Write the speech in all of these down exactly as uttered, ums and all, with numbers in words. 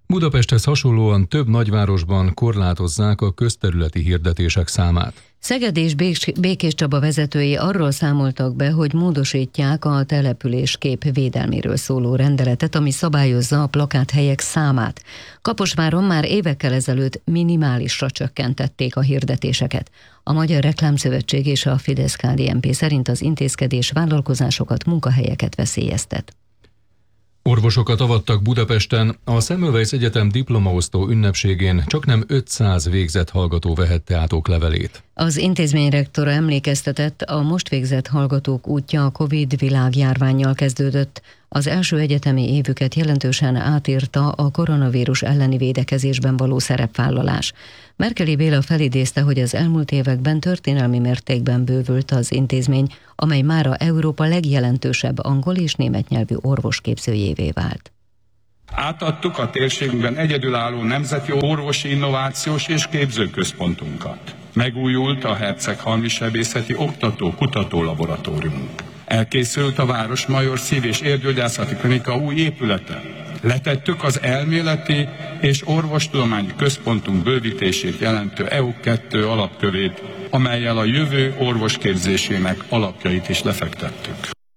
Budapesthez hasonlóan több nagyvárosban korlátozzák a közterületi hirdetések számát. Szeged és Békés Csaba vezetői arról számoltak be, hogy módosítják a településkép védelméről szóló rendeletet, ami szabályozza a plakáthelyek számát. Kaposváron már évekkel ezelőtt minimálisra csökkentették a hirdetéseket. A Magyar Reklámszövetség és a Fidesz-ká dé en pé szerint az intézkedés vállalkozásokat, munkahelyeket veszélyeztet. Orvosokat avattak Budapesten, a Semmelweis Egyetem diplomaosztó ünnepségén csaknem ötszáz végzett hallgató vehette át oklevelét. Az intézmény rektora emlékeztetett, a most végzett hallgatók útja a Covid világjárvánnyal kezdődött. Az első egyetemi évüket jelentősen átírta a koronavírus elleni védekezésben való szerepvállalás. Merkeli Béla felidézte, hogy az elmúlt években történelmi mértékben bővült az intézmény, amely mára Európa legjelentősebb angol és német nyelvű orvosképzőjévé vált. Átadtuk a térségünkben egyedülálló nemzeti orvosi innovációs és képzőközpontunkat. Megújult a Herceghalmi Sebészeti Oktató-Kutató Laboratóriumunk. Elkészült a Városmajor Szív- és Érgyógyászati Klinika új épülete. Letettük az elméleti és orvostudományi központunk bővítését jelentő é u kettő alapkövét, amellyel a jövő orvosképzésének alapjait is lefektettük.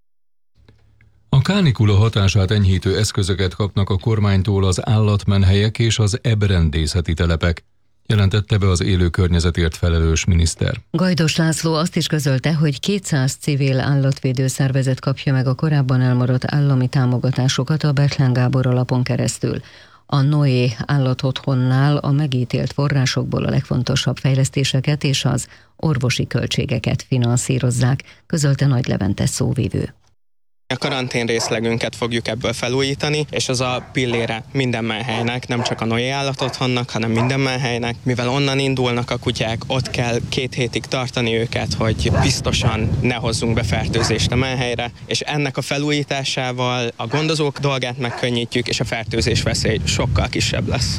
A kánikula hatását enyhítő eszközöket kapnak a kormánytól az állatmenhelyek és az ebrendészeti telepek, jelentette be az élő környezetért felelős miniszter. Gajdos László azt is közölte, hogy kétszáz civil állatvédő szervezet kapja meg a korábban elmaradt állami támogatásokat a Bethlen Gábor alapon keresztül. A Noé állatotthonnál a megítélt forrásokból a legfontosabb fejlesztéseket és az orvosi költségeket finanszírozzák, közölte Nagy Levente szóvivő. A karantén részlegünket fogjuk ebből felújítani, és az a pillére minden menhelynek, nem csak a Noé állatotthonnak, hanem minden menhelynek. Mivel onnan indulnak a kutyák, ott kell két hétig tartani őket, hogy biztosan ne hozzunk be fertőzést a menhelyre, és ennek a felújításával a gondozók dolgát megkönnyítjük, és a fertőzés veszély sokkal kisebb lesz.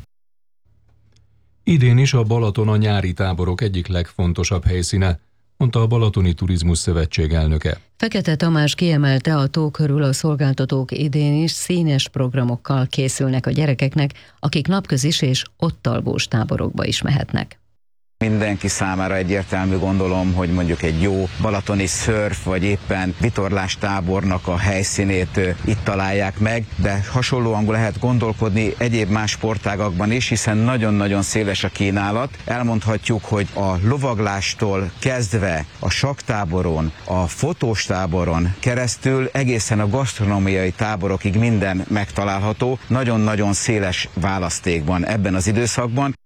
Idén is a Balaton a nyári táborok egyik legfontosabb helyszíne, mondta a Balatoni Turizmus Szövetség elnöke. Fekete Tamás kiemelte, a tó körül a szolgáltatók idén is színes programokkal készülnek a gyerekeknek, akik napközis és ott alvós táborokba is mehetnek. Mindenki számára egyértelmű, gondolom, hogy mondjuk egy jó balatoni szörf vagy éppen vitorlás tábornak a helyszínét itt találják meg, de hasonlóan lehet gondolkodni egyéb más sportágakban is, hiszen nagyon-nagyon széles a kínálat. Elmondhatjuk, hogy a lovaglástól kezdve a sakktáboron, a fotós táboron keresztül egészen a gasztronómiai táborokig minden megtalálható. Nagyon-nagyon széles választékban ebben az időszakban.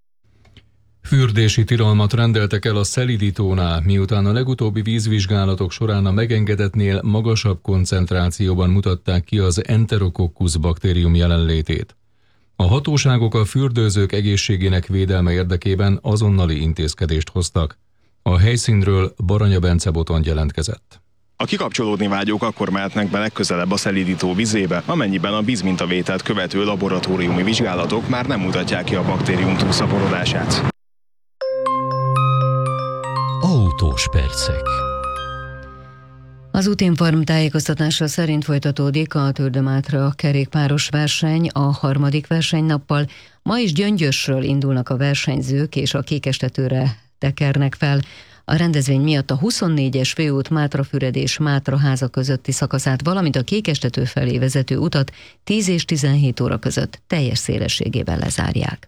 Fürdési tilalmat rendeltek el a Szelidítónál, miután a legutóbbi vízvizsgálatok során a megengedetnél magasabb koncentrációban mutatták ki az Enterococcus baktérium jelenlétét. A hatóságok a fürdőzők egészségének védelme érdekében azonnali intézkedést hoztak. A helyszínről Baranya Bence Botond jelentkezett. A kikapcsolódni vágyók akkor mehetnek be legközelebb a Szelidító vizébe, amennyiben a vízmintavételt követő laboratóriumi vizsgálatok már nem mutatják ki a baktérium túlszaporodását. Autós percek. Az Útinform tájékoztatása szerint folytatódik a Türdömátra kerékpáros verseny a harmadik versenynappal. Ma is Gyöngyösről indulnak a versenyzők, és a Kékestetőre tekernek fel. A rendezvény miatt a huszonnégyes főút Mátrafüred és Mátraháza közötti szakaszát, valamint a Kékestető felé vezető utat tíz és tizenhét óra között teljes szélességében lezárják.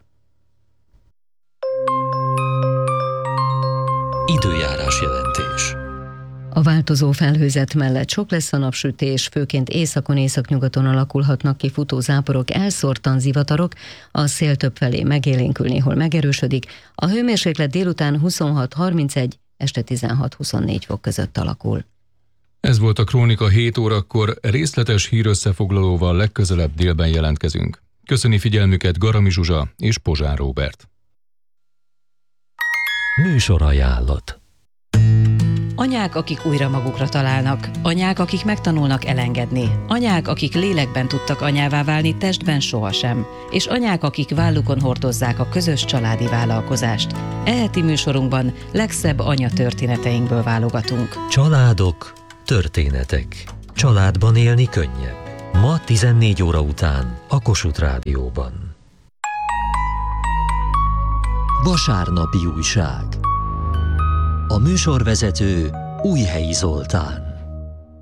Időjárás jelentés. A változó felhőzet mellett sok lesz a napsütés, főként északon, északnyugaton alakulhatnak ki futó záporok, elszórtan zivatarok, a szél többfelé megélénkül, néhol megerősödik, a hőmérséklet délután huszonhat harmincegy, este tizenhat huszonnégy fok között alakul. Ez volt a Krónika hét órakor, részletes hírösszefoglalóval legközelebb délben jelentkezünk. Köszöni figyelmüket Garami Zsuzsa és Pozsár Róbert. Műsorajánlat. Anyák, akik újra magukra találnak, anyák, akik megtanulnak elengedni, anyák, akik lélekben tudtak anyává válni, testben sohasem, és anyák, akik vállukon hordozzák a közös családi vállalkozást. E heti műsorunkban legszebb anya történeteinkből válogatunk. Családok, történetek. Családban élni könnyebb. Ma tizennégy óra után a Kossuth Rádióban. Vasárnapi újság. A műsorvezető Újhelyi Zoltán.